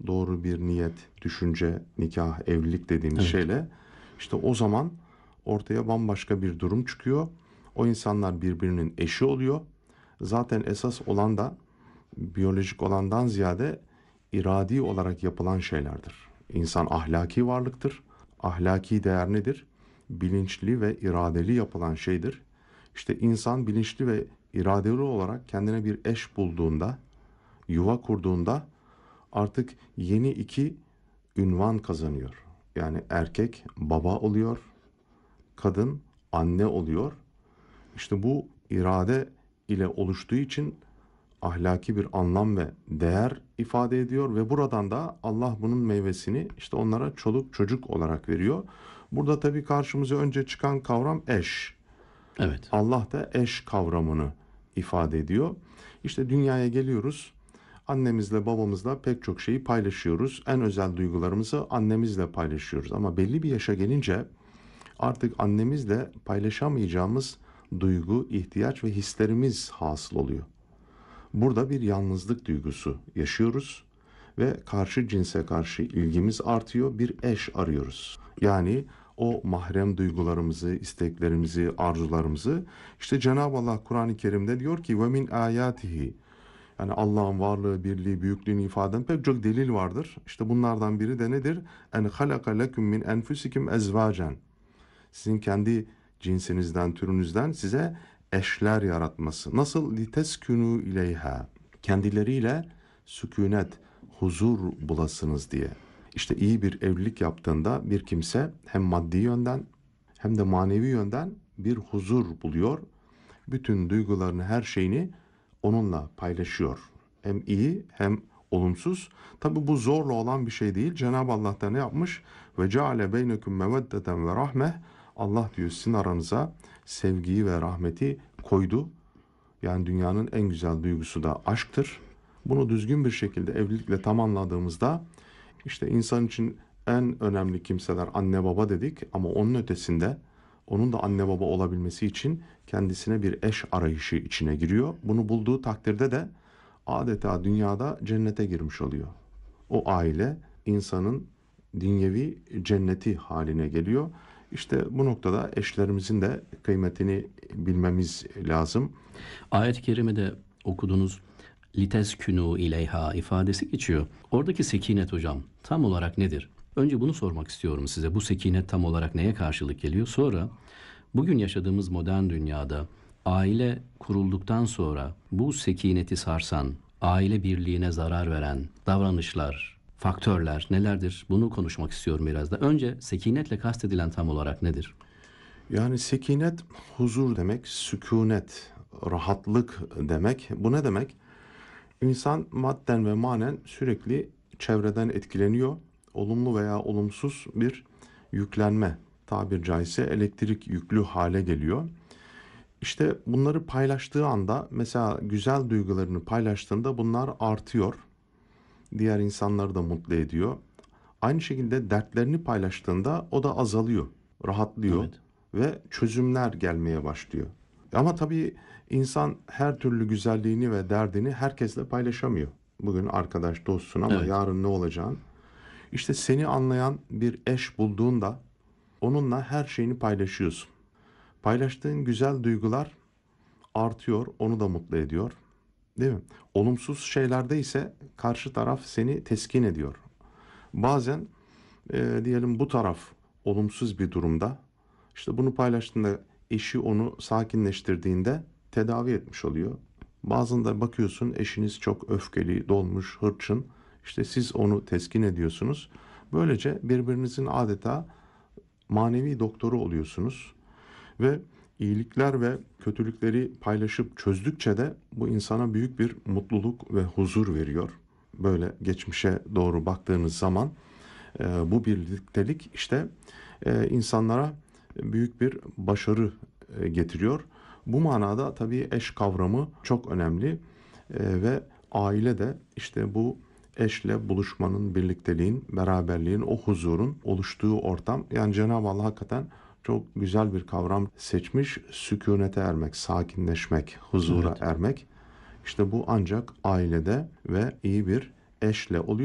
doğru bir niyet, düşünce, nikah, evlilik dediğimiz Evet. şeyle işte o zaman ortaya bambaşka bir durum çıkıyor. O insanlar birbirinin eşi oluyor. Zaten esas olan da biyolojik olandan ziyade iradi olarak yapılan şeylerdir. İnsan ahlaki varlıktır. Ahlaki değer nedir? Bilinçli ve iradeli yapılan şeydir. İşte insan bilinçli ve iradeli olarak kendine bir eş bulduğunda, yuva kurduğunda artık yeni iki ünvan kazanıyor. Yani erkek baba oluyor, kadın anne oluyor. İşte bu irade ile oluştuğu için ahlaki bir anlam ve değer ifade ediyor ve buradan da Allah bunun meyvesini işte onlara çoluk çocuk olarak veriyor. Burada tabii karşımıza önce çıkan kavram eş. Evet. Allah da eş kavramını ifade ediyor. İşte dünyaya geliyoruz. Annemizle babamızla pek çok şeyi paylaşıyoruz. En özel duygularımızı annemizle paylaşıyoruz. Ama belli bir yaşa gelince artık annemizle paylaşamayacağımız duygu, ihtiyaç ve hislerimiz hasıl oluyor. Burada bir yalnızlık duygusu yaşıyoruz ve karşı cinse karşı ilgimiz artıyor, bir eş arıyoruz. Yani o mahrem duygularımızı, isteklerimizi, arzularımızı işte Cenab-ı Allah Kur'an-ı Kerim'de diyor ki ve min ayatihi, yani Allah'ın varlığı, birliği, büyüklüğünü ifade eden pek çok delil vardır. İşte bunlardan biri de nedir? En halaka lekum min enfusikum ezvacen. Sizin kendi cinsinizden, türünüzden size eşler yaratması. Nasıl? Liteskünü ileyha. Kendileriyle sükunet, huzur bulasınız diye. İşte iyi bir evlilik yaptığında bir kimse hem maddi yönden hem de manevi yönden bir huzur buluyor. Bütün duygularını, her şeyini onunla paylaşıyor. Hem iyi hem olumsuz. Tabi bu zorla olan bir şey değil. Cenab-ı Allah da ne yapmış? Ve ceale beynekum meveddeten ve rahmeh. Allah diyor sizin aranıza sevgiyi ve rahmeti koydu. Yani dünyanın en güzel duygusu da aşktır. Bunu düzgün bir şekilde evlilikle tamamladığımızda işte insan için en önemli kimseler anne baba dedik ama onun ötesinde onun da anne baba olabilmesi için kendisine bir eş arayışı içine giriyor. Bunu bulduğu takdirde de adeta dünyada cennete girmiş oluyor. O aile insanın dünyevi cenneti haline geliyor. İşte bu noktada eşlerimizin de kıymetini bilmemiz lazım. Ayet-i kerimede okuduğunuz liteskünû ileyha ifadesi geçiyor. Oradaki sekinet hocam tam olarak nedir? Önce bunu sormak istiyorum size. Bu sekinet tam olarak neye karşılık geliyor? Sonra bugün yaşadığımız modern dünyada aile kurulduktan sonra bu sekineti sarsan, aile birliğine zarar veren davranışlar, faktörler nelerdir? Bunu konuşmak istiyorum biraz da. Önce sekinetle kastedilen tam olarak nedir? Yani sekinet huzur demek, sükunet, rahatlık demek. Bu ne demek? İnsan madden ve manen sürekli çevreden etkileniyor. Olumlu veya olumsuz bir yüklenme, tabir caizse elektrik yüklü hale geliyor. İşte bunları paylaştığı anda mesela güzel duygularını paylaştığında bunlar artıyor. Diğer insanları da mutlu ediyor. Aynı şekilde dertlerini paylaştığında o da azalıyor, rahatlıyor Evet. ve çözümler gelmeye başlıyor. Ama tabii insan her türlü güzelliğini ve derdini herkesle paylaşamıyor. Bugün arkadaş dostsun ama Evet. yarın ne olacağın. İşte seni anlayan bir eş bulduğunda onunla her şeyini paylaşıyorsun. Paylaştığın güzel duygular artıyor, onu da mutlu ediyor. Değil mi? Olumsuz şeylerde ise karşı taraf seni teskin ediyor. Bazen diyelim bu taraf olumsuz bir durumda. İşte bunu paylaştığında eşi onu sakinleştirdiğinde tedavi etmiş oluyor. Bazen de bakıyorsun eşiniz çok öfkeli, dolmuş, hırçın. İşte siz onu teskin ediyorsunuz. Böylece birbirinizin adeta manevi doktoru oluyorsunuz. Ve iyilikler ve kötülükleri paylaşıp çözdükçe de bu insana büyük bir mutluluk ve huzur veriyor. Böyle geçmişe doğru baktığınız zaman bu birliktelik işte insanlara büyük bir başarı getiriyor. Bu manada tabii eş kavramı çok önemli ve aile de işte bu eşle buluşmanın, birlikteliğin, beraberliğin, o huzurun oluştuğu ortam. Yani Cenab-ı Allah hakikaten çok güzel bir kavram seçmiş. Sükunete ermek, sakinleşmek, huzura Evet. ermek. İşte bu ancak ailede ve iyi bir eşle oluyor.